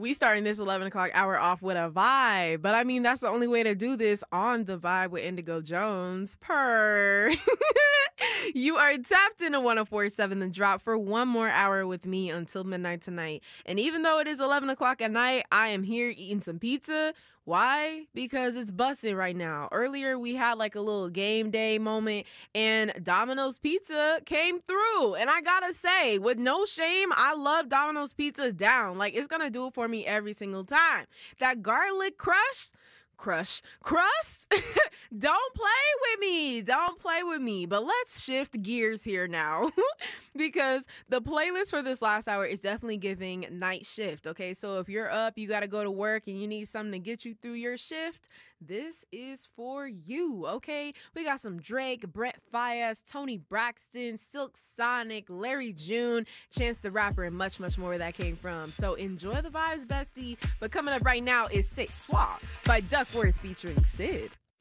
We starting this 11 o'clock hour off with a vibe. But I mean, that's the only way to do this on the vibe with Indigo Jones. Purr. You are tapped into 104.7 The Drop for one more hour with me until midnight tonight. And even though it is 11 o'clock at night, I am here eating some pizza. Why? Because it's busting right now. Earlier, we had like a little game day moment, and Domino's Pizza came through. And I gotta say, with no shame, I love Domino's Pizza down. Like, it's gonna do it for me every single time. That garlic crust, don't play with me. Don't play with me. But let's shift gears here now because the playlist for this last hour is definitely giving night shift. Okay, so if you're up, you got to go to work and you need something to get you through your shift, this is for you. Okay, we got some Drake, Brent Faiyaz, Tony Braxton, Silk Sonic, Larry June, Chance the Rapper, and much more where that came from. So enjoy the vibes, bestie. But coming up right now is C'est Soir by Duckworth featuring Sid.